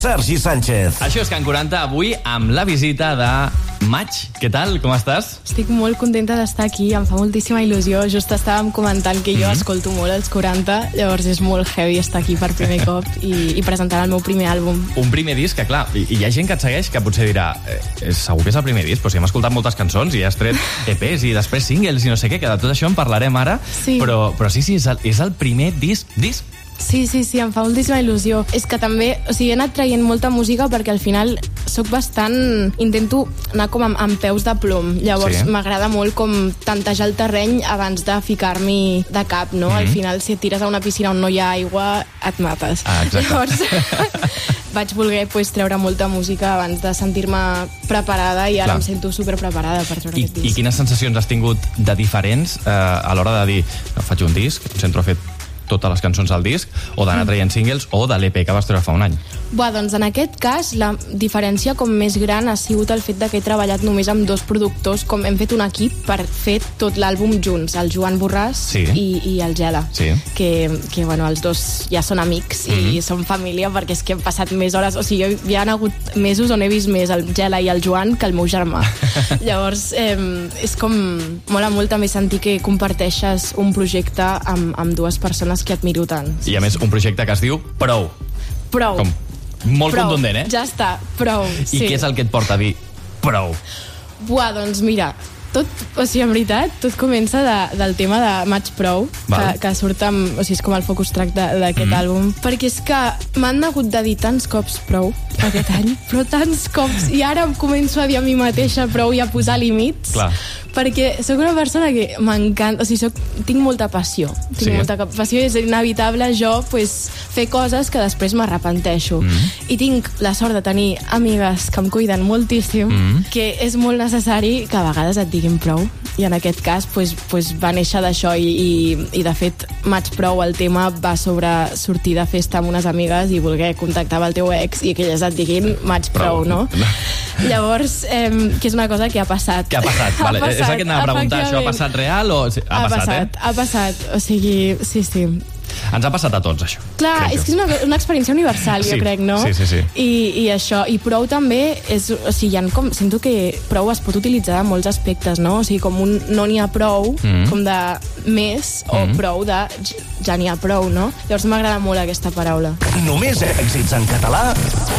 Sergi Sánchez. Això és Can 40, avui amb la visita de Maig. Què tal? Com estàs? Estic molt contenta d'estar aquí, em fa moltíssima il·lusió. Just estàvem comentant que jo escolto molt els 40, llavors és molt heavy estar aquí per primer cop i presentar el meu primer àlbum. Un primer disc que, clar, hi ha gent que et segueix que potser dirà segur que és el primer disc, però si hem escoltat moltes cançons i has tret EPs i després singles i no sé què, que de tot això en parlarem ara, Sí. però sí, és el primer disc. Sí, em fa moltíssima il·lusió. És que també, he anat traient molta música perquè al final intento anar com amb peus de plom. Llavors m'agrada molt com tantejar el terreny abans de ficar-m'hi de cap, no? Al final, si et tires a una piscina on no hi ha aigua, et mates. Exacte. Llavors vaig voler treure molta música abans de sentir-me preparada i ara em sento superpreparada per treure aquest disc. I quines sensacions has tingut de diferents a l'hora de dir, no, faig un disc, em centro a fer totes les cançons del disc, o d'anar traient singles, o de l'EP que vas treure fa un any? Doncs en aquest cas la diferència com més gran ha sigut el fet que he treballat només amb dos productors, com hem fet un equip per fer tot l'àlbum junts, el Joan Borràs i el Gela, que els dos ja són amics i són família, perquè és que hem passat més hores, hi ha hagut mesos on he vist més el Gela i el Joan que el meu germà. Llavors és com mola molt també sentir que comparteixes un projecte amb dues persones que admiro tant. I a més, un projecte que es diu Prou. Prou. Molt contundent, eh? Ja està, prou. I què és el que et porta a dir prou? Doncs mira, en veritat, tot comença del tema de Maig Prou, que surt amb... és com el focus track d'aquest àlbum. Perquè és que m'han hagut de dir tants cops prou aquest any, però tants cops, i ara em començo a dir a mi mateixa prou i a posar límits. Clar. Perquè sóc una persona que m'encanta, tinc molta passió. Molta passió, és inevitable jo fer coses que després m'arrepenteixo. I tinc la sort de tenir amigues que em cuiden moltíssim, que és molt necessari que a vegades et diguin prou. I en aquest cas va néixer d'això i de fet Maig Prou, el tema va sobre sortir de festa amb unes amigues i voler contactar amb el teu ex i que elles et diguin Maig Prou, no? Llavors, que és una cosa que ha passat. Que ha passat, vale. És el que anava a preguntar, això ha passat real o... Ha passat, sí. Ens ha passat a tots, això. Clar, és que és una experiència universal, jo crec, no? Sí. I això, i prou també és... sento que prou es pot utilitzar en molts aspectes, no? Com un no n'hi ha prou, com de més, o prou de ja n'hi ha prou, no? Llavors m'agrada molt aquesta paraula. Només èxits en català